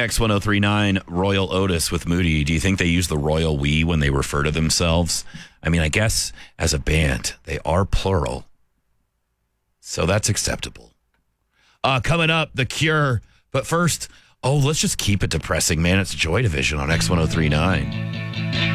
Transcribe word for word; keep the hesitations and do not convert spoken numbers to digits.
X ten thirty-nine, Royal Otis with Moody. Do you think they use the royal we when they refer to themselves? I mean, I guess as a band, they are plural. So that's acceptable. Uh, coming up, The Cure. But first, oh, let's just keep it depressing, man. It's Joy Division on X ten thirty-nine.